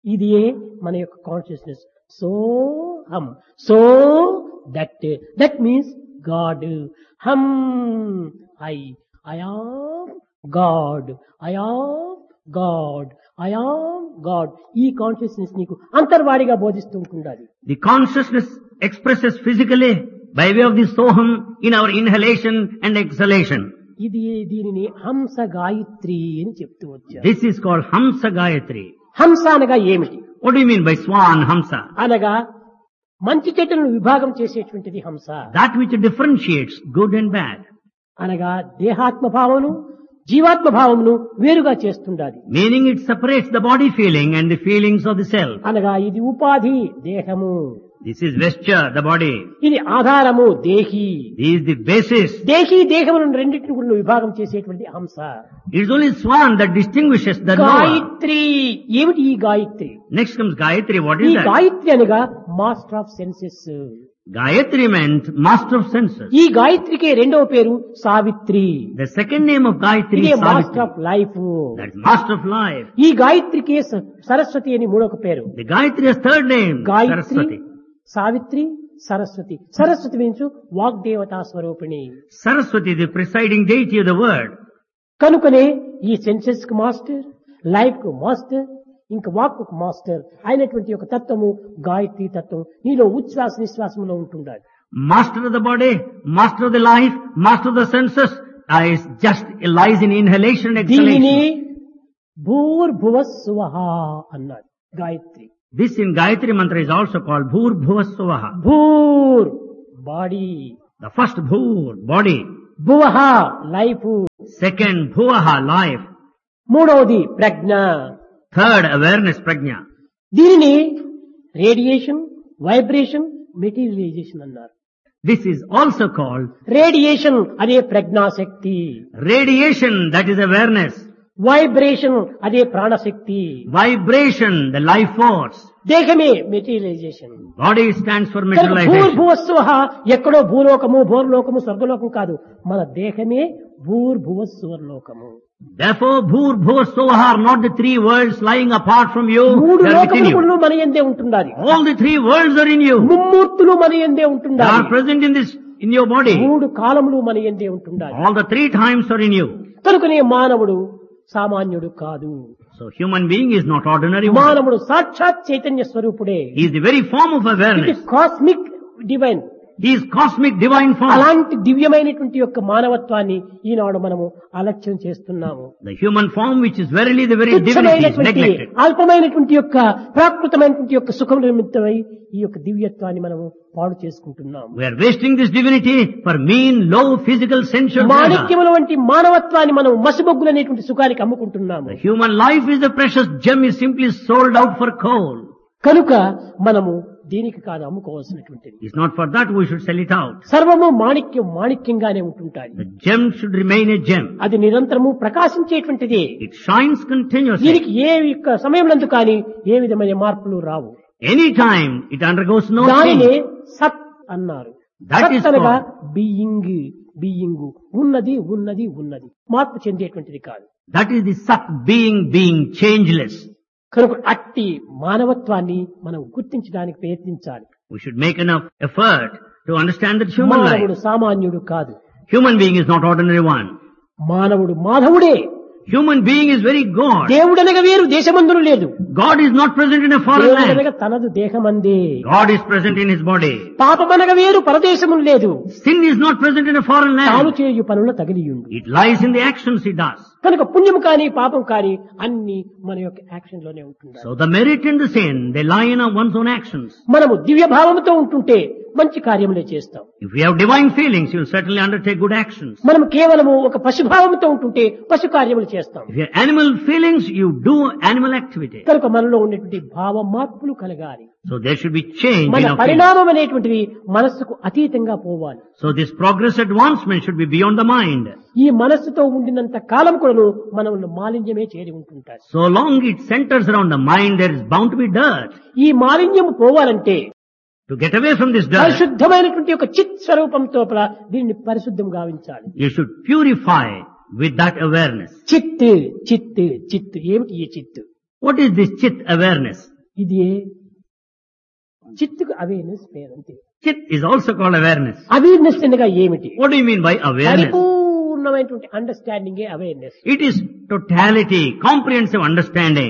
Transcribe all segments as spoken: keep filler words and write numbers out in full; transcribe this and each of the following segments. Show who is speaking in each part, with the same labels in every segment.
Speaker 1: ఇదియే మన యొక్క కాన్షియస్నెస్. సో హం, so that, that means God. హం I, I am God, I am God, I am God. ఈ కాన్షియస్నెస్ నీకు అంతర్వాడిగా బోధిస్తూ ఉంటుండాలి.
Speaker 2: The consciousness expresses physically by way of the soham in our inhalation and exhalation.
Speaker 1: ఇది దీనిని హంస గాయత్రి అని చెప్తూ వచ్చారు.
Speaker 2: This is called Hamsa Gayatri.
Speaker 1: హంస అనగా ఏమిటి?
Speaker 2: What do you mean by Swan Hamsa?
Speaker 1: అనగా మంచి చెట్టును విభాగం చేసేటువంటిది హంస.
Speaker 2: That which differentiates good and bad.
Speaker 1: అనగా దేహాత్మ భావమును జీవాత్మ భావమును వేరుగా చేస్తుండాలి.
Speaker 2: Meaning it separates the body feeling and the feelings of the self.
Speaker 1: అనగా ఇది ఉపాధి దేహము,
Speaker 2: This is vesture, the body.
Speaker 1: ఇది ఆధారము దేహి.
Speaker 2: This is the basis.
Speaker 1: దేహి దేహములను రెండింటిని కూడా విభాగం చేసేటువంటి హంస.
Speaker 2: It is only Swan that distinguishes the knower.
Speaker 1: Gayatri ఏమిటి? ఈ Gayatri,
Speaker 2: Next comes Gayatri. What
Speaker 1: ఈ
Speaker 2: is that?
Speaker 1: గాయత్రి అనగా master of senses.
Speaker 2: Gayatri meant master of senses.
Speaker 1: ఈ గాయత్రికి రెండవ పేరు Savitri.
Speaker 2: The second name of Gayatri
Speaker 1: ఇదే
Speaker 2: is
Speaker 1: master
Speaker 2: Savitri.
Speaker 1: Of life.
Speaker 2: That is master of life.
Speaker 1: ఈ గాయత్రికి స- సరస్వతి అని మూడొక పేరు.
Speaker 2: The Gayatri has third name,
Speaker 1: Gayatri,
Speaker 2: Saraswati.
Speaker 1: Savitri, Saraswati. Saraswati means వాగ్దేవతా స్వరూపిణి.
Speaker 2: Saraswati, the presiding deity of the word.
Speaker 1: కనుకనే ఈ సెన్సెస్ కు మాస్టర్, లైఫ్ కు మాస్టర్, ఇంకా వాక్ కు మాస్టర్ అయినటువంటి ఒక తత్వము గాయత్రి తత్వం నీలో ఉచ్ఛ్వాస నిశ్వాసంలో ఉంటుండాలి.
Speaker 2: Master of the body, master of the life, master of the senses, uh, is just lies in inhalation and
Speaker 1: దీనిని
Speaker 2: exhalation.
Speaker 1: భూర్భువ స్వహ అన్నాడు Gayatri.
Speaker 2: This in Gayatri mantra is also called Bhur Bhuva Suvaha.
Speaker 1: భూర్ body,
Speaker 2: The first Bhur, body.
Speaker 1: భువహ life,
Speaker 2: Second Bhuvaha, life.
Speaker 1: మూడవది ప్రజ్ఞ.
Speaker 2: Third, awareness, prajna.
Speaker 1: దీనిని radiation, vibration, materialisation అన్నారు.
Speaker 2: This is also called
Speaker 1: radiation అదే ప్రజ్ఞాశక్తి,
Speaker 2: radiation, that is awareness.
Speaker 1: Vibration అదే ప్రాణశక్తి,
Speaker 2: Vibration, the life force.
Speaker 1: దేహమే materialisation.
Speaker 2: Body stands for
Speaker 1: కనుక
Speaker 2: materialization.
Speaker 1: భూర్భువస్వ ఎక్కడో భూలోకము, భూర్లోకము, స్వర్గలోకము కాదు, మన దేహమే భూర్భువస్వర్లోకము.
Speaker 2: Therefore, Bhur Bhuva Suvaha are not the three worlds lying apart from you,
Speaker 1: మూడు
Speaker 2: they are within you.
Speaker 1: లోకములు మన యందే ఉంటుండాలి.
Speaker 2: All the three worlds are in you.
Speaker 1: ముమ్మూర్తులు మన యందే
Speaker 2: They are
Speaker 1: ఉంటుండాలి.
Speaker 2: present in this, in your body.
Speaker 1: మూడు కాలములు మన యందే ఉంటుండాలి.
Speaker 2: All the three times are in you.
Speaker 1: కనుకనే మానవుడు సామాన్యుడు కాదు.
Speaker 2: So human being is not ordinary one.
Speaker 1: మానవుడు సాక్షాత్ చైతన్య స్వరూపుడే.
Speaker 2: He is the very form of
Speaker 1: ఇది
Speaker 2: awareness.
Speaker 1: Cosmic divine.
Speaker 2: He is cosmic divine form.
Speaker 1: అలాంటి దివ్యమైనటువంటి యొక్క మానవత్వాన్ని ఈనాడు మనము అలక్ష్యం చేస్తున్నాము.
Speaker 2: The human form which is verily the very divinity is
Speaker 1: తుచ్చమైనటువంటి
Speaker 2: neglected.
Speaker 1: అల్పమైనటువంటి యొక్క ప్రాకృతమైనటువంటి యొక్క సుఖం నిమిత్తమై ఈ యొక్క దివ్యత్వాన్ని మనము పాడు చేసుకుంటున్నాము.
Speaker 2: We are wasting this divinity for mean, low, physical, sensual pleasure.
Speaker 1: మాణిక్యముల వంటి మానవత్వాన్ని మనం మసిబొగ్గులు అనేటువంటి సుఖానికి అమ్ముకుంటున్నాము.
Speaker 2: The human life is a precious gem is simply sold out for coal.
Speaker 1: కనుక మనము దీనికి కాదు అమ్ముకోవాల్సినటువంటిది.
Speaker 2: It's not for that we should sell it out.
Speaker 1: సర్వము మాణిక్యం మాణిక్యంగానే ఉంటుంటాయి.
Speaker 2: The gem should remain a gem.
Speaker 1: అది నిరంతరము ప్రకాశించేటువంటిది.
Speaker 2: It shines continuously.
Speaker 1: దీనికి ఏ యొక్క సమయంలో కానీ ఏ విధమైన మార్పులు రావు.
Speaker 2: Anytime it undergoes no
Speaker 1: దానినే
Speaker 2: change.
Speaker 1: సత్ అన్నారు.
Speaker 2: That is
Speaker 1: సత్ అనగా
Speaker 2: called-
Speaker 1: బీయింగ్, బీయింగ్ ఉన్నది ఉన్నది ఉన్నది మార్పు చెందేటువంటిది కాదు.
Speaker 2: That is the Sat being, being changeless.
Speaker 1: కనుక అట్టి మానవత్వాన్ని మనం గుర్తించడానికి ప్రయత్నించాలి.
Speaker 2: We should make enough effort to understand that human
Speaker 1: మానవుడు
Speaker 2: life,
Speaker 1: సామాన్యుడు కాదు.
Speaker 2: human being is not ordinary one.
Speaker 1: మానవుడు మాధవుడే.
Speaker 2: Human being is very God.
Speaker 1: దేవుడనగా వేరు దేశమందును లేదు.
Speaker 2: God is not present in a foreign land.
Speaker 1: దేవుడనగా తనదు దేహమందే.
Speaker 2: God is present in his body.
Speaker 1: పాపమనగా వేరు పరదేశమును లేదు.
Speaker 2: Sin is not present in a foreign
Speaker 1: తాను
Speaker 2: land.
Speaker 1: చేయు పనుల తగిలియుండు.
Speaker 2: It lies in the actions he does.
Speaker 1: కనుక పుణ్యం కానీ పాపం కానీ అన్ని మన యొక్క యాక్షన్ లోనే ఉంటుంది.
Speaker 2: So the merit and the sin, they lie in one's own actions.
Speaker 1: మనము దివ్య భావంతో ఉంటుంటే మంచి కార్యములే చేస్తాం.
Speaker 2: If we have divine feelings, you will certainly undertake good actions.
Speaker 1: మనం కేవలము ఒక పశుభావంతో ఉంటుంటే పశు కార్యములు చేస్తాం.
Speaker 2: If you have animal feelings, you do animal activity.
Speaker 1: కనుక మనలో ఉన్నటువంటి భావ మార్పులు కలగాలి.
Speaker 2: So there should be change in
Speaker 1: మన
Speaker 2: our feelings.
Speaker 1: పరిణామం అనేటువంటివి మనస్సుకు అతీతంగా పోవాలి.
Speaker 2: So this progress advancement should be beyond the mind.
Speaker 1: ఈ మనస్సుతో ఉండినంత కాలం కూడాను మనల్ని మాలిన్యమే చేరి ఉంటుంటారు.
Speaker 2: So long it centers around the mind, there is bound to be dirt.
Speaker 1: ఈ మాలిన్యం పోవాలంటే
Speaker 2: To get away from this dirt,
Speaker 1: పరిశుద్ధమైనటువంటి ఒక చిత్ స్వరూపంతో దీన్ని పరిశుద్ధం గావించాలి.
Speaker 2: you should purify with that awareness.
Speaker 1: చిత్ చిత్ చిత్ ఏమిటి ఈ చిత్?
Speaker 2: What is this chit awareness?
Speaker 1: ఇది చిత్తుకు అవేర్నెస్ పేరు అంతే.
Speaker 2: Chit is also called awareness.
Speaker 1: Awareness అనగా ఏమిటి?
Speaker 2: What do you mean by awareness?
Speaker 1: పరిపూర్ణమైనటువంటి understanding awareness.
Speaker 2: It is totality, comprehensive understanding.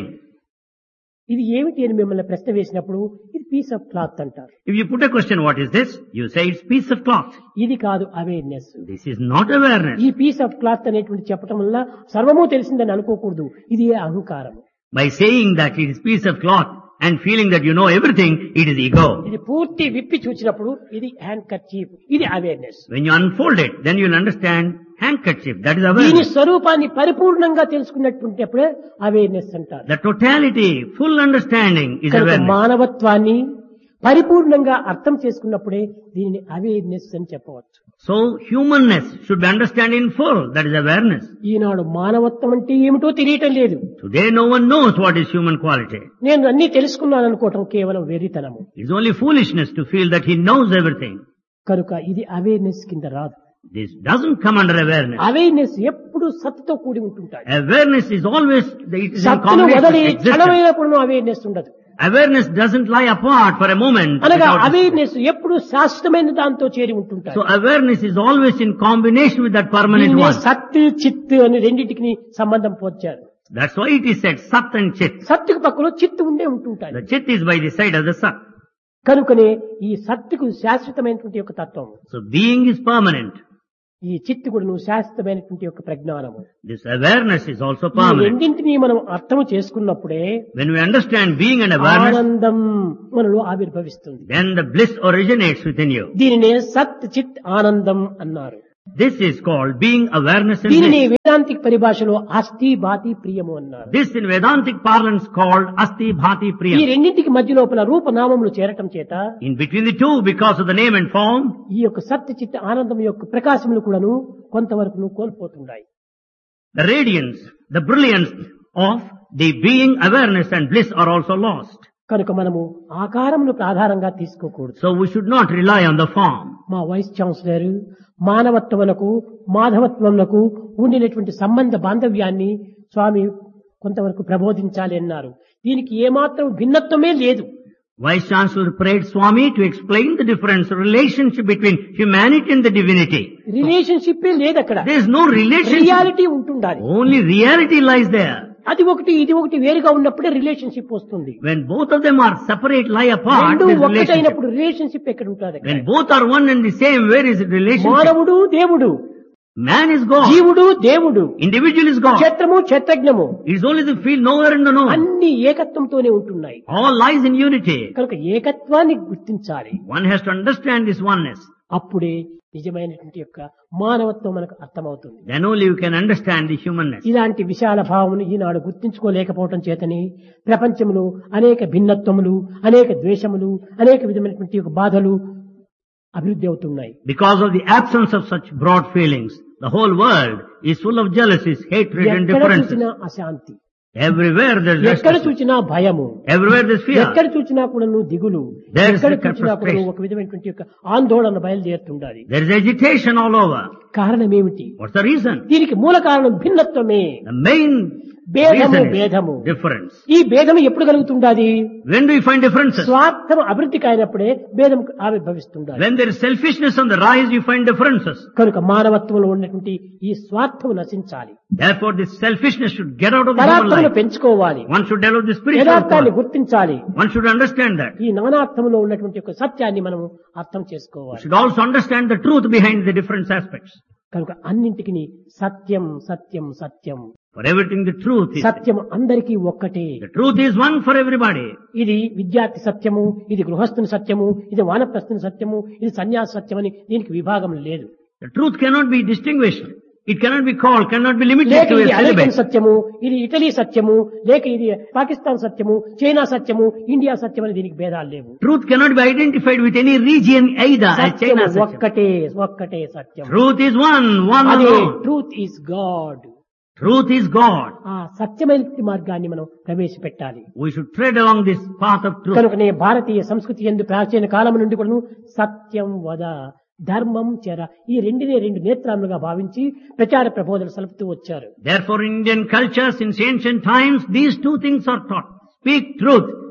Speaker 1: ఇది ఏమిటి అని మిమ్మల్ని ప్రశ్న వేసినప్పుడు ఇది పీస్ ఆఫ్ క్లాత్ అంటారు.
Speaker 2: If you put a question, what is this? You say it's piece of cloth.
Speaker 1: ఇది కాదు awareness.
Speaker 2: This is not awareness.
Speaker 1: ఈ పీస్ ఆఫ్ క్లాత్ అనేటువంటి చెప్పడం వల్ల సర్వము తెలిసిందని అనుకోకూడదు. ఇది అహంకారం.
Speaker 2: By saying that it is piece of cloth and feeling that you know everything, it is ego.
Speaker 1: ఇది పూర్తి విప్పి చూసినప్పుడు ఇది హ్యాండ్ కర్చీఫ్, ఇది awareness.
Speaker 2: When you unfold it, then you'll understand handkerchief. That is
Speaker 1: దీని
Speaker 2: awareness.
Speaker 1: స్వరూపాన్ని పరిపూర్ణంగా తెలుసుకున్నటువంటిప్పుడే awareness అంటారు.
Speaker 2: The totality, full understanding is
Speaker 1: కనుక
Speaker 2: awareness.
Speaker 1: మానవత్వాన్ని పరిపూర్ణంగా అర్థం చేసుకున్నప్పుడే దీనిని అవేర్నెస్ అని చెప్పవచ్చు.
Speaker 2: So humanness should be understood in full. That is awareness.
Speaker 1: ఈనాడు మానవత్వం అంటే ఏమిటో తెలియటం లేదు.
Speaker 2: Today no one knows what is human quality.
Speaker 1: నేను అన్ని తెలుసుకున్నాను అనుకోవటం కేవలం వెర్రితనము.
Speaker 2: It's only foolishness to feel that he knows everything.
Speaker 1: కనుక ఇది అవేర్నెస్ కింద రాదు.
Speaker 2: This doesn't come under awareness.
Speaker 1: Awareness ఎప్పుడు సత్తుతో కూడి ఉంటుంటాయి.
Speaker 2: Awareness is always, it is in
Speaker 1: సత్తును
Speaker 2: combination
Speaker 1: వదిలి
Speaker 2: with existence.
Speaker 1: క్షణమైనప్పుడు అవేర్నెస్ ఉండదు.
Speaker 2: Awareness doesn't lie apart for a moment.
Speaker 1: అనగా
Speaker 2: without-
Speaker 1: అవేర్నెస్ ఎప్పుడు శాశ్వతమైన దాంతో చేరి ఉంటుంటాయి.
Speaker 2: So awareness is always in combination with that permanent
Speaker 1: దీన్నే
Speaker 2: one.
Speaker 1: సత్ చిత్ అని రెండింటికి సంబంధం పోల్చారు.
Speaker 2: That's why it is said Sat and Chit.
Speaker 1: సత్తుకు పక్కలో చిత్తు ఉండే ఉంటుంటాయి.
Speaker 2: The Chit is by the side of the Sat.
Speaker 1: కనుకనే ఈ సత్తుకు శాశ్వతమైనటువంటి యొక్క తత్వం,
Speaker 2: So being is permanent.
Speaker 1: ఈ చిత్తు కూడా నువ్వు శాశ్వతమైనటువంటి యొక్క ప్రజ్ఞానము.
Speaker 2: This awareness is also
Speaker 1: ఈ
Speaker 2: permanent.
Speaker 1: రెండింటినీ మనం అర్థం చేసుకున్నప్పుడే
Speaker 2: When we understand being and awareness,
Speaker 1: ఆనందం మనలో ఆవిర్భవిస్తుంది.
Speaker 2: then the bliss originates within you.
Speaker 1: దీనినే సత్ చిత్ ఆనందం అన్నారు.
Speaker 2: This is called being awareness and
Speaker 1: దీనిని
Speaker 2: bliss.
Speaker 1: వేదాంతిక పరిభాషలో అస్థి బాతి ప్రియము అన్నారు.
Speaker 2: This in Vedantic parlance called Asti Bhati
Speaker 1: ఈ
Speaker 2: Priya.
Speaker 1: రెండింటికి మధ్య లోపల రూపనామములు చేరటం చేత
Speaker 2: In between the two, because of the name and form,
Speaker 1: ఈ యొక్క సత్య చిత్త ఆనందం యొక్క ప్రకాశములు కూడాను కొంతవరకు కోల్పోతున్నాయి.
Speaker 2: the radiance, the brilliance of the being awareness and bliss are also lost.
Speaker 1: కనుక మనము ఆకారమును ఆధారంగా తీసుకోకూడదు.
Speaker 2: So we should not rely on the form.
Speaker 1: మా వైస్ ఛాన్సలర్ మానవత్వమునకు మాధవత్వమునకు ఉండినటువంటి సంబంధ బాంధవ్యాన్ని స్వామి కొంతవరకు ప్రబోధించాలి అన్నారు. దీనికి ఏమాత్రం భిన్నత్వమే లేదు.
Speaker 2: Vice Chancellor prayed Swami to explain the difference, relationship between humanity and the divinity.
Speaker 1: Relationship లేదు అక్కడ.
Speaker 2: There is no relationship.
Speaker 1: Reality ఉంటుండాలి.
Speaker 2: Only reality lies there.
Speaker 1: అది ఒకటి ఇది ఒకటి వేరుగా ఉన్నప్పుడే రిలేషన్షిప్ వస్తుంది.
Speaker 2: When both of them are separate, lie apart,
Speaker 1: రెండు
Speaker 2: there is relationship.
Speaker 1: ఒక్కటైనప్పుడు రిలేషన్షిప్ ఎక్కడ ఉంటుంది?
Speaker 2: When both are one and the same, where is the relationship?
Speaker 1: మానవుడు దేవుడు,
Speaker 2: Man is God.
Speaker 1: జీవుడు దేవుడు,
Speaker 2: Individual is God.
Speaker 1: క్షేత్రము క్షేత్రజ్ఞము
Speaker 2: It is only the field, nowhere in the known.
Speaker 1: అన్ని ఏకత్వంతోనే ఉంటున్నాయి.
Speaker 2: All lies in unity.
Speaker 1: కనుక ఏకత్వాన్ని గుర్తించాలి.
Speaker 2: One has to understand this oneness.
Speaker 1: అప్పుడే నిజమైనటువంటి యొక్క మానవత్వం మనకు అర్థమవుతుంది.
Speaker 2: Then only you can understand the humanness.
Speaker 1: ఇలాంటి విశాల భావమును ఈనాడు గుర్తించుకోలేకపోవటం చేతని ప్రపంచంలో అనేక భిన్నత్వములు, అనేక ద్వేషములు, అనేక విధమైనటువంటి యొక్క బాధలు అభివృద్ధి అవుతున్నాయి.
Speaker 2: Because of the absence of such broad feelings, the whole world is full of jealousies, hatred and
Speaker 1: ఎక్కడ
Speaker 2: differences.
Speaker 1: చూసినా అశాంతి,
Speaker 2: Everywhere there is
Speaker 1: ఎక్కడ
Speaker 2: restlessness.
Speaker 1: చూసినా భయము,
Speaker 2: Everywhere there is fear.
Speaker 1: ఎక్కడ చూసినా కూడా నువ్వు దిగులు,
Speaker 2: There is
Speaker 1: ఎక్కడ
Speaker 2: a
Speaker 1: చూసినా కూడా
Speaker 2: frustration.
Speaker 1: ఒక విధమైనటువంటి యొక్క ఆందోళన బయలుదేరుతుండాలి.
Speaker 2: There is agitation all over.
Speaker 1: కారణం ఏమిటి?
Speaker 2: What's the reason?
Speaker 1: దీనికి మూల కారణం భిన్నత్వమే.
Speaker 2: The main
Speaker 1: భేదము
Speaker 2: reason
Speaker 1: భేదము.
Speaker 2: is difference.
Speaker 1: ఈ భేదము ఎప్పుడు కలుగుతుండాలి?
Speaker 2: When do we find differences?
Speaker 1: స్వార్థం అభివృద్ధికి అయినప్పుడే భేదం ఆవిర్భవిస్తుండాలి.
Speaker 2: When there is selfishness on the rise, you find differences.
Speaker 1: కనుక మానవత్వంలో ఉన్నటువంటి ఈ స్వార్థం నశించాలి.
Speaker 2: Therefore, this selfishness should get out of the human
Speaker 1: పరార్థమును
Speaker 2: life.
Speaker 1: పెంచుకోవాలి.
Speaker 2: One should develop the spiritual
Speaker 1: యథార్థాన్ని
Speaker 2: quality.
Speaker 1: గుర్తించాలి.
Speaker 2: One should understand that.
Speaker 1: ఈ నానార్థంలో ఉన్నటువంటి యొక్క సత్యాన్ని మనం అర్థం
Speaker 2: We
Speaker 1: చేసుకోవాలి.
Speaker 2: should also understand the truth behind the different aspects.
Speaker 1: కనుక అన్నింటికి సత్యం సత్యం సత్యం.
Speaker 2: For everything, the truth is.
Speaker 1: సత్యం అందరికీ ఒక్కటే.
Speaker 2: The truth is one for everybody.
Speaker 1: ఇది విద్యార్థి సత్యము, ఇది గృహస్థుని సత్యము, ఇది వానప్రస్థుని సత్యము, ఇది సన్యాస సత్యమని దీనికి విభాగం లేదు.
Speaker 2: The truth cannot be distinguished. It cannot be called, cannot be limited
Speaker 1: లేక
Speaker 2: to
Speaker 1: ఇది
Speaker 2: a
Speaker 1: అమెరికన్
Speaker 2: syllabus.
Speaker 1: సత్యము, ఇది ఇటలీ సత్యము, లేక ఇది పాకిస్తాన్ సత్యము, చైనా సత్యము, ఇండియా సత్యం అని దీనికి భేదాలు లేవు.
Speaker 2: Truth cannot be identified with any region either as
Speaker 1: సత్యము
Speaker 2: China Satyam.
Speaker 1: ఒక్కటే ఒక్కటే సత్యం.
Speaker 2: Truth is one, one
Speaker 1: అదే
Speaker 2: alone.
Speaker 1: Truth is God.
Speaker 2: Truth is God.
Speaker 1: ఆ సత్యమైన మార్గాన్ని మనం ప్రవేశపెట్టాలి.
Speaker 2: We should tread along this path of truth.
Speaker 1: కనుకనే భారతీయ సంస్కృతి యందు ప్రాచీన కాలం నుండి కూడా సత్యం వద ధర్మం చెర ఈ రెండినే రెండు నేత్రాలుగా భావించి ప్రచార ప్రబోధనలు సలుపుతూ వచ్చారు.
Speaker 2: Therefore, in Indian culture, since ancient times, these two things are taught. Speak truth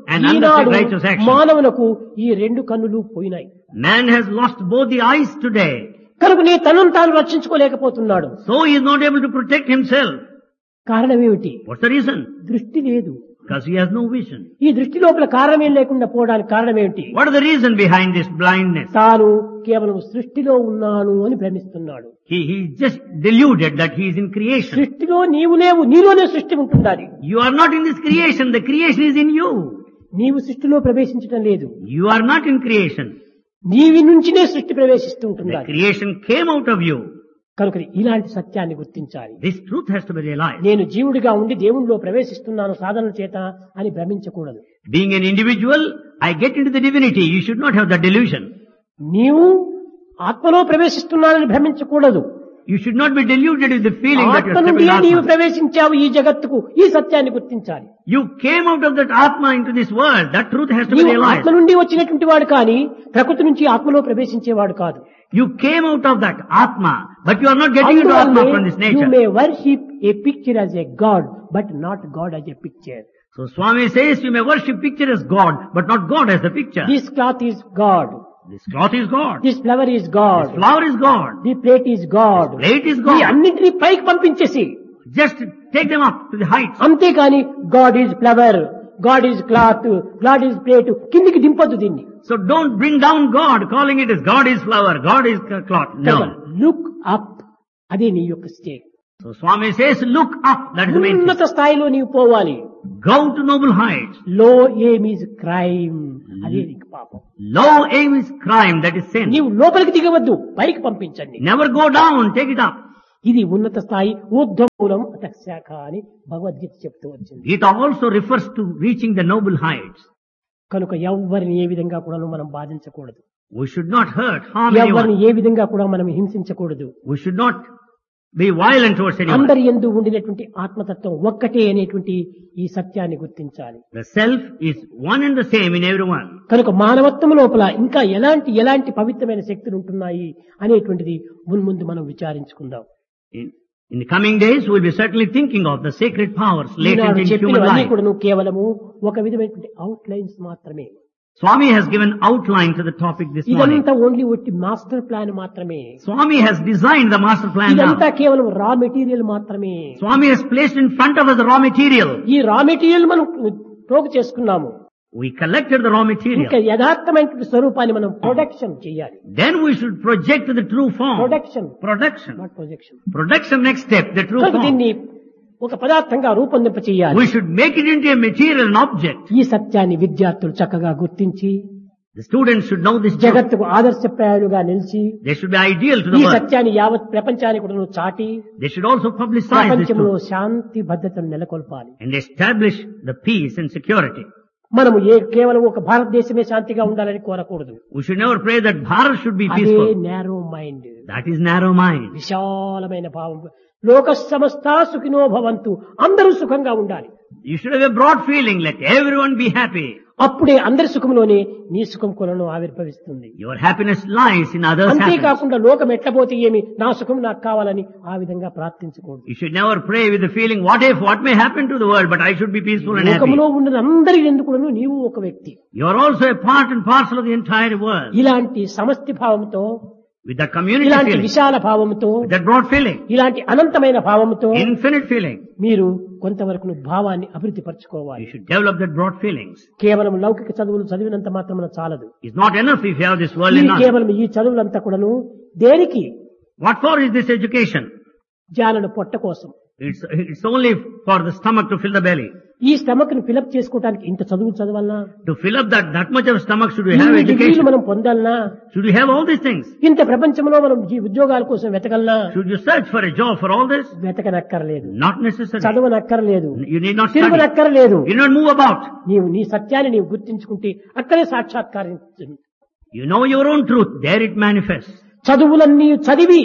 Speaker 2: and
Speaker 1: Eenadu
Speaker 2: undertake righteous action.
Speaker 1: మానవులకు ఈ రెండు కన్నులు పోయినాయి.
Speaker 2: Man has lost both the eyes today.
Speaker 1: కనుక నీ తనను తాను రక్షించుకోలేకపోతున్నాడు.
Speaker 2: So he is not able to protect himself.
Speaker 1: కారణం ఏమిటి?
Speaker 2: What's the reason?
Speaker 1: దృష్టి లేదు.
Speaker 2: Because he has no vision.
Speaker 1: ఈ దృష్టి లోపల కారణమేం లేకుండా పోవడానికి కారణం ఏమిటి?
Speaker 2: What is the reason behind this blindness?
Speaker 1: తాను కేవలం సృష్టిలో ఉన్నాను అని భ్రమిస్తున్నాడు.
Speaker 2: He, he is just deluded that he is in creation.
Speaker 1: సృష్టిలో నీవు లేవు, నీలోనే సృష్టి ఉంటుండాలి.
Speaker 2: You are not in this creation, the creation is in you.
Speaker 1: నీవు సృష్టిలో ప్రవేశించడం లేదు.
Speaker 2: You are not in creation.
Speaker 1: నీవి నుంచినే సృష్టి ప్రవేశిస్తూ
Speaker 2: The
Speaker 1: ఉంటుండాలి.
Speaker 2: creation came out of you.
Speaker 1: కనుక ఇలాంటి సత్యాన్ని గుర్తించాలి.
Speaker 2: This truth has to be realized.
Speaker 1: నేను జీవుడిగా ఉండి దేవునిలో ప్రవేశిస్తున్నాను సాధనల చేత అని భ్రమించకూడదు.
Speaker 2: Being an individual, I get into the divinity. You should not have that delusion.
Speaker 1: నీవు ఆత్మలో ప్రవేశిస్తున్నానని భ్రమించకూడదు.
Speaker 2: You should not be deluded with the feeling that you
Speaker 1: ఆత్మ
Speaker 2: are
Speaker 1: నుండి
Speaker 2: stepping
Speaker 1: నీవు
Speaker 2: Atma.
Speaker 1: ప్రవేశించావు ఈ జగత్తుకు, ఈ సత్యాన్ని గుర్తించాలి.
Speaker 2: You came out of that Atma into this world. That truth has to be
Speaker 1: నీవు
Speaker 2: realized.
Speaker 1: ఆత్మ నుండి వచ్చినటువంటి వాడు కానీ ప్రకృతి నుంచి ఆత్మలో ప్రవేశించేవాడు కాదు.
Speaker 2: You came out of that Atma, but you are not getting into Atma from this
Speaker 1: you
Speaker 2: nature.
Speaker 1: may worship a picture as a god, but not God as a picture.
Speaker 2: So Swami says you may worship picture as God, but not God as the picture.
Speaker 1: This cloth is God.
Speaker 2: This cloth is God.
Speaker 1: This flower is God.
Speaker 2: This flower is God.
Speaker 1: The plate is God.
Speaker 2: This plate is
Speaker 1: ఈ
Speaker 2: God.
Speaker 1: అన్నింటినీ పైకి పంపించేసి
Speaker 2: Just take them up to the heights.
Speaker 1: అంతేకాని God is flower, God is cloth, God is plate కిందికి దింపొద్దు దీన్ని.
Speaker 2: So don't bring down God, calling it as God is flower, God is cloth. No.
Speaker 1: Look up, అదే నీ యొక్క state.
Speaker 2: So Swami says, look up. That is the main thing.
Speaker 1: ఉన్నత స్థాయిలో నీవు పోవాలి.
Speaker 2: Go to noble heights.
Speaker 1: లో aim is crime, అదే నీకు పాపం.
Speaker 2: Low aim is crime. That is sin.
Speaker 1: నీవు లోపలికి దిగవద్దు, పైకి పంపించండి.
Speaker 2: Never go down. Take it up.
Speaker 1: ఇది ఉన్నత స్థాయి, ఊర్ధ్వమూలం అతశాఖ అని భగవద్గీత చెప్తూ వచ్చింది.
Speaker 2: It also refers to reaching the noble heights.
Speaker 1: కనుక ఎవరిని ఏ విధంగా కూడా మనం బాధించకూడదు.
Speaker 2: We should not hurt, harm
Speaker 1: ఎవరిని
Speaker 2: anyone.
Speaker 1: ఏ విధంగా కూడా మనం హింసించకూడదు.
Speaker 2: We should not be violent towards anyone.
Speaker 1: అందరి యందు ఉండినటువంటి ఆత్మతత్వం ఒక్కటే అనేటువంటి ఈ సత్యాన్ని గుర్తించాలి.
Speaker 2: The self is one and the same in everyone.
Speaker 1: కనుక మానవత్వం లోపల ఇంకా ఎలాంటి ఎలాంటి పవిత్రమైన శక్తులు ఉంటున్నాయి అనేటువంటిది మున్ముందు మనం విచారించుకుందాం.
Speaker 2: In, in the coming days, we will be certainly thinking of the sacred powers latent
Speaker 1: Eenadu
Speaker 2: in human
Speaker 1: చెప్పినవన్నీ
Speaker 2: life.
Speaker 1: కూడా కేవలము ఒక విధమైనటువంటి అవుట్ లైన్స్ మాత్రమే.
Speaker 2: Swami has given outline to the topic this morning.
Speaker 1: ఇదంతా ఓన్లీ ఒట్టి master plan మాత్రమే.
Speaker 2: Swami has designed the master plan
Speaker 1: ఇదంతా
Speaker 2: now.
Speaker 1: కేవలం రా మెటీరియల్ మాత్రమే.
Speaker 2: Swami has placed in front of us the raw material.
Speaker 1: ఈ raw material మనం పోగు చేసుకున్నాము.
Speaker 2: We collected the raw
Speaker 1: ఇంకా
Speaker 2: material.
Speaker 1: యథార్థమైనటువంటి స్వరూపాన్ని మనం ప్రొడక్షన్ చేయాలి.
Speaker 2: Then we should project the true form.
Speaker 1: Production,
Speaker 2: Production.
Speaker 1: Not projection.
Speaker 2: Production next step, the true
Speaker 1: కనుక
Speaker 2: form.
Speaker 1: దీన్ని ఒక పదార్థంగా రూపొందింప చేయాలి.
Speaker 2: We should make it into a material, an object.
Speaker 1: ఈ సత్యాన్ని విద్యార్థులు చక్కగా గుర్తించి
Speaker 2: The students should know this truth.
Speaker 1: జగత్తుకు ఆదర్శప్రాయాలుగా నిలిచి
Speaker 2: They should be ideal to
Speaker 1: ఈ
Speaker 2: the world.
Speaker 1: సత్యాన్ని యావత్ ప్రపంచానికి కూడా చాటి
Speaker 2: They should also publicize this
Speaker 1: ప్రపంచంలో
Speaker 2: truth
Speaker 1: శాంతి భద్రతను నెలకొల్పాలి.
Speaker 2: and establish the peace and security.
Speaker 1: మనము ఏ కేవలం ఒక భారతదేశమే శాంతిగా ఉండాలని కోరకూడదు.
Speaker 2: We should never pray that Bharat should be
Speaker 1: అదే
Speaker 2: peaceful.
Speaker 1: Narrow mind,
Speaker 2: That is narrow mind.
Speaker 1: విశాలమైన భావం. లోక సమస్త సుఖినో భవంతు, అందరూ సుఖంగా ఉండాలి.
Speaker 2: You should have a broad feeling, let everyone be happy.
Speaker 1: అప్పుడే అందరి సుఖంలోనే నీ సుఖం కొలను ఆవిర్భవిస్తుంది.
Speaker 2: Your happiness lies in others' happiness.
Speaker 1: అంతేకాకుండా లోకం ఎట్లపోతే ఏమి, నా సుఖం నాకు కావాలని ఆ విధంగా ప్రార్థించకూడదు.
Speaker 2: You should never pray with the feeling, what if, what may happen to the world, but I should be peaceful and happy.
Speaker 1: లోకంలో ఉన్న అందరి ఎందుకు నీవు ఒక వ్యక్తి.
Speaker 2: You are also a part and parcel of the entire world.
Speaker 1: ఇలాంటి సమష్టి భావంతో,
Speaker 2: With that community
Speaker 1: ఇలాంటి
Speaker 2: feeling,
Speaker 1: విశాల భావంతో,
Speaker 2: with that broad feeling,
Speaker 1: ఇలాంటి అనంతమైన భావంతో
Speaker 2: infinite feeling,
Speaker 1: మీరు కొంతవరకు భావాన్ని అభివృద్ధి పరచుకోవాలి.
Speaker 2: you should develop that broad feelings.
Speaker 1: కేవలం లౌకిక చదువులు చదివినంత మాత్రమే చాలదు.
Speaker 2: It's not enough if you have this worldly
Speaker 1: ఇది
Speaker 2: knowledge.
Speaker 1: కేవలం ఈ చదువులంతా కూడాను దేనికి?
Speaker 2: What for is this education?
Speaker 1: జానను పొట్ట కోసం.
Speaker 2: It's, it's only for the stomach to fill the belly.
Speaker 1: ఈ స్టమక్ ను ఫిలప్ చేసుకోవడానికి ఇంత చదువు చదవాలనా?
Speaker 2: To fill up that, that much of stomach should we have
Speaker 1: ఇన్ని డిగ్రీలు
Speaker 2: education?
Speaker 1: మనం పొందాలనా?
Speaker 2: Should we have all these things?
Speaker 1: ఇంత ప్రపంచంలో మనం జీ- ఉద్యోగాల కోసం వెతకలనా?
Speaker 2: Should you search for a job for all this?
Speaker 1: వెతకనక్కర్లేదు.
Speaker 2: Not necessary.
Speaker 1: చదవనక్కర్లేదు.
Speaker 2: You need not study.
Speaker 1: తిరుగునక్కర్లేదు.
Speaker 2: You need not move about.
Speaker 1: నీవు నీ సత్యాన్ని నీవు గుర్తించుకుంటే అక్కడే సాక్షాత్కారం.
Speaker 2: You know your own truth. There it manifests.
Speaker 1: చదువులన్నీ చదివి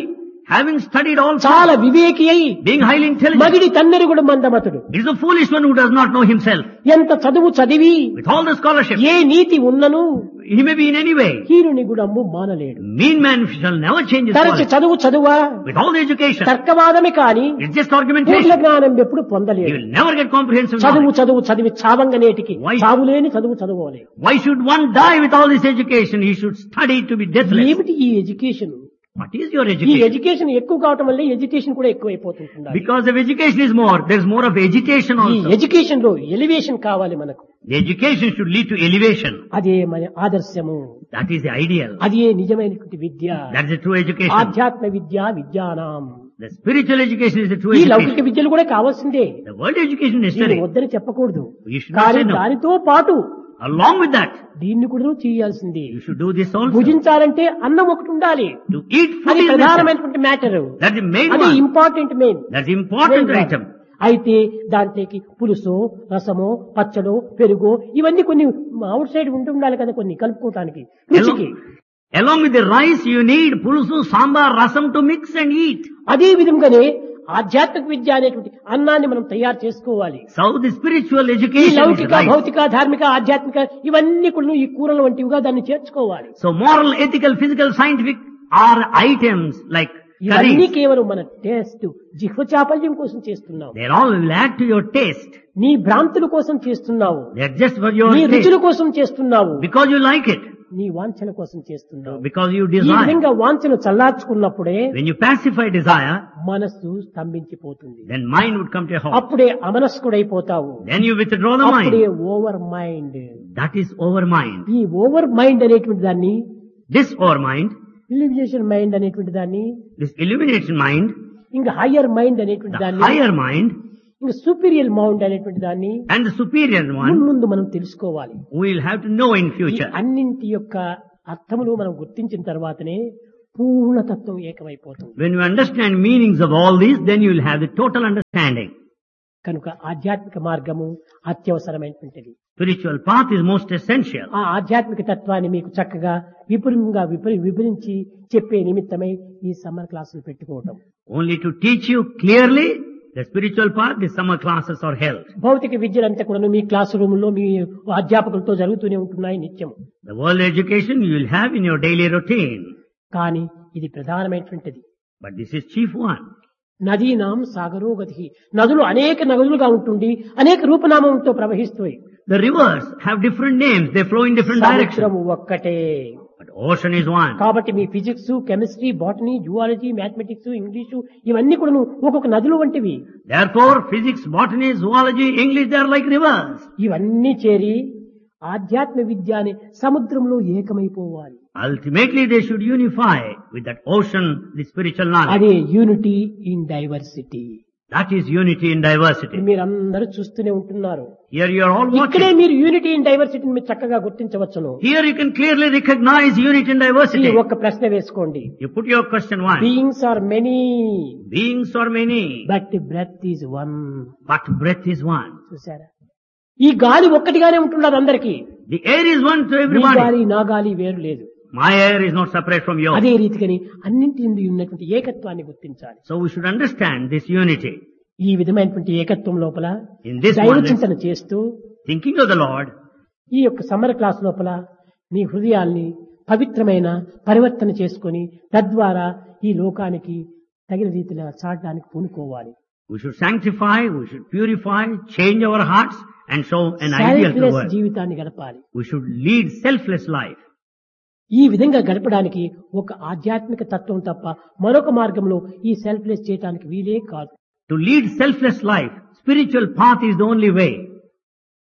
Speaker 2: having studied all
Speaker 1: చాలా వివేకి అయి
Speaker 2: being highly intelligent,
Speaker 1: మగిడి తన్నెరుగుడు మందమతుడు.
Speaker 2: is a foolish one who does not know himself.
Speaker 1: ఎంత చదువు చదివి
Speaker 2: With all the scholarship,
Speaker 1: ఏ నీతి ఉన్నను
Speaker 2: he may be in any way.
Speaker 1: హీరుని గుణము మానలేడు.
Speaker 2: Mean man shall never change his
Speaker 1: తరచి
Speaker 2: quality.
Speaker 1: చదువు చదువా
Speaker 2: With all the education,
Speaker 1: తర్కవాదమే కాని
Speaker 2: it's just
Speaker 1: Purna
Speaker 2: argumentation.
Speaker 1: జ్ఞానం ఎప్పుడు
Speaker 2: He
Speaker 1: పొందలేడు.
Speaker 2: will never get comprehensive
Speaker 1: చదువు
Speaker 2: knowledge.
Speaker 1: చదువు చదివి చావంగనేటికి
Speaker 2: Why?
Speaker 1: చావులేని చదువు చదువుకోలేదు.
Speaker 2: Why should one die with all this education? He should study to be deathless.
Speaker 1: ఏమిటి ఈ ఎడ్యుకేషన్?
Speaker 2: What is your
Speaker 1: ఈ
Speaker 2: education?
Speaker 1: ఎడ్యుకేషన్ ఎక్కువ కావటం వల్ల ఎడ్యుకేషన్ కూడా ఎక్కువైపోతుంటుంది.
Speaker 2: Because if education is more, there is more of agitation
Speaker 1: ఈ
Speaker 2: also.
Speaker 1: Education లో elevation కావాలి మనకు.
Speaker 2: The education should lead to elevation.
Speaker 1: అదే మన ఆదర్శము,
Speaker 2: That is the ideal.
Speaker 1: అదే నిజమైనటువంటి విద్య.
Speaker 2: That is the true education.
Speaker 1: ఆధ్యాత్మ Vidya విద్యానాం.
Speaker 2: The spiritual education is the true
Speaker 1: ఈ లౌకిక
Speaker 2: education.
Speaker 1: విద్యలు కూడా కావాల్సిందే,
Speaker 2: The world education is
Speaker 1: దీన్ని
Speaker 2: necessary.
Speaker 1: వద్దని చెప్పకూడదు.
Speaker 2: You should not
Speaker 1: కానీ
Speaker 2: say no.
Speaker 1: దానితో పాటు
Speaker 2: Along with that,
Speaker 1: దీన్ని కూడా చేయాల్సిందే.
Speaker 2: you should do this also.
Speaker 1: భుజించాలంటే అన్నం ఒకటి ఉండాలి.
Speaker 2: To eat food
Speaker 1: అది
Speaker 2: is necessary.
Speaker 1: ప్రధానమైనటువంటి మ్యాటర్.
Speaker 2: That's the main
Speaker 1: అది
Speaker 2: one.
Speaker 1: Important main.
Speaker 2: That's the important item.
Speaker 1: అయితే దాంట్లోకి పులుసు, రసమో, పచ్చడో, పెరుగో ఇవన్నీ కొన్ని అవుట్ సైడ్ ఉంటూ ఉండాలి కదా, కొన్ని కలుపుకోవటానికి రుచికి.
Speaker 2: Along, along with the rice, you need pulusu, sambar, rasam to mix and eat.
Speaker 1: అదే విధంగానే ఆధ్యాత్మిక విద్య అనేటువంటి అన్నాన్ని మనం తయారు చేసుకోవాలి.
Speaker 2: So the spiritual
Speaker 1: ఈ
Speaker 2: education is
Speaker 1: లౌకిక,
Speaker 2: rice.
Speaker 1: భౌతిక, ధార్మిక, ఆధ్యాత్మిక ఇవన్నీ కూడా ఈ కూరల వంటివిగా దాన్ని చేర్చుకోవాలి.
Speaker 2: So moral, ethical, physical, scientific are items like
Speaker 1: ఇవన్నీ
Speaker 2: curries.
Speaker 1: కేవలం మన టేస్ట్, జిహ్వ చాపల్యం కోసం చేస్తున్నావు.
Speaker 2: They all will add to your taste.
Speaker 1: నీ భ్రాంతుల కోసం చేస్తున్నావు.
Speaker 2: They are just for your
Speaker 1: నీ
Speaker 2: taste.
Speaker 1: రుచుల కోసం చేస్తున్నావు.
Speaker 2: Because you like it.
Speaker 1: నీ వాంఛన కోసం చేస్తున్నావు.
Speaker 2: Because you
Speaker 1: ఈ
Speaker 2: desire.
Speaker 1: విధంగా వాంఛను చల్లార్చుకున్నప్పుడే
Speaker 2: When you pacify desire,
Speaker 1: మనస్సు స్తంభించిపోతుంది.
Speaker 2: then mind would come to a halt.
Speaker 1: అప్పుడే అమనస్కుడైపోతావు.
Speaker 2: Then you withdraw the
Speaker 1: అప్పుడే
Speaker 2: mind.
Speaker 1: Over mind.
Speaker 2: That is over mind.
Speaker 1: ఈ ఓవర్ మైండ్ అనేటువంటి దాన్ని,
Speaker 2: This over mind,
Speaker 1: illumination mind అనేటువంటి దాన్ని,
Speaker 2: this illumination mind,
Speaker 1: ఇంకా higher mind అనేటువంటి
Speaker 2: the
Speaker 1: దాన్ని,
Speaker 2: higher mind,
Speaker 1: ఇంకా సూపీరియర్ మైండ్ అనేటువంటి దాన్ని
Speaker 2: and the superior one,
Speaker 1: ముందు మనం తెలుసుకోవాలి.
Speaker 2: we will have to know in
Speaker 1: ఈ
Speaker 2: future.
Speaker 1: అన్నింటి యొక్క అర్థములు మనం గుర్తించిన తర్వాతనే పూర్ణతత్వం ఏకమైపోతుంది.
Speaker 2: When you understand meanings of all these, then you will have the total understanding.
Speaker 1: కనుక ఆధ్యాత్మిక మార్గము అత్యవసరమైనటువంటిది.
Speaker 2: Spiritual path is most essential.
Speaker 1: ఆ ఆధ్యాత్మిక తత్వాన్ని మీకు చక్కగా విపులంగా విపరి వివరించి చెప్పే నిమిత్తమై ఈ సమ్మర్ క్లాసులు పెట్టుకోవటం.
Speaker 2: Only to teach you clearly the spiritual path, the summer classes are held.
Speaker 1: భౌతిక విద్యలంతా కూడా మీ క్లాస్ రూమ్ లో మీ అధ్యాపకులతో జరుగుతూనే ఉంటున్నాయి నిత్యం.
Speaker 2: The world education you will have in your daily routine.
Speaker 1: కానీ ఇది ప్రధానమైనటువంటిది.
Speaker 2: But this is chief one.
Speaker 1: నదీనాం సాగరో గతి. నదులు అనేక నదులుగా ఉంటుండి అనేక రూపనామంతో ప్రవహిస్తాయి.
Speaker 2: The rivers have different names, they flow in different directions.
Speaker 1: సముద్రము ఒక్కటే.
Speaker 2: But ocean is one.
Speaker 1: కాబట్టి మీ physics, chemistry, botany, zoology, mathematics, English ఇవన్నీ కూడా ఒక్కొక్క నదులు వంటివి.
Speaker 2: Therefore, physics, botany, zoology, English, they are like rivers.
Speaker 1: ఇవన్నీ చేరి ఆధ్యాత్మ విద్య అనే సముద్రంలో ఏకమైపోవాలి.
Speaker 2: Ultimately, they should unify with that ocean, the spiritual knowledge.
Speaker 1: అదే unity in diversity.
Speaker 2: That is unity in diversity.
Speaker 1: మీరందరూ చూస్తూనే ఉంటున్నారు.
Speaker 2: Here you are all
Speaker 1: ఇక్కడే
Speaker 2: watching.
Speaker 1: మీరు యూనిటీ ఇన్ డైవర్సిటీని మీరు చక్కగా గుర్తించవచ్చును.
Speaker 2: Here you can clearly recognize unity in
Speaker 1: ఈ
Speaker 2: diversity.
Speaker 1: ఒక్క ప్రశ్న వేసుకోండి.
Speaker 2: You put your question one.
Speaker 1: Beings are many
Speaker 2: Beings are many,
Speaker 1: but breath is one.
Speaker 2: but breath is one.
Speaker 1: చూసారా, ఈ గాలి ఒక్కటిగానే ఉంటున్నది అందరికీ.
Speaker 2: The air is one to
Speaker 1: me
Speaker 2: everybody.
Speaker 1: గాలి నా గాలి వేరు లేదు.
Speaker 2: My air is not separate from yours.
Speaker 1: అదే రీతిగాని అన్నింటి నుండి ఉన్నటువంటి ఏకత్వాన్ని గుర్తించాలి.
Speaker 2: So we should understand this unity.
Speaker 1: ఈ విధమైనటువంటి ఏకత్వం లోపల
Speaker 2: In this
Speaker 1: దైవ
Speaker 2: oneness,
Speaker 1: చింతన చేస్తూ
Speaker 2: thinking of the Lord,
Speaker 1: ఈ యొక్క సమ్మర్ క్లాస్ లోపల మీ హృదయాల్ని పవిత్రమైన పరివర్తన చేసుకొని తద్వారా ఈ లోకానికి తగిన రీతిలో చాటడానికి పూనుకోవాలి.
Speaker 2: we should sanctify, we should purify, change our hearts and show an ideal to the
Speaker 1: selfless
Speaker 2: world.
Speaker 1: జీవితాన్ని గడపాలి.
Speaker 2: We should lead selfless life.
Speaker 1: ఈ విధంగా గడపడానికి ఒక ఆధ్యాత్మిక తత్వం తప్ప మరొక మార్గంలో ఈ సెల్ఫ్లెస్ చేయడానికి వీలే కాదు.
Speaker 2: To lead selfless life, spiritual path is the only way.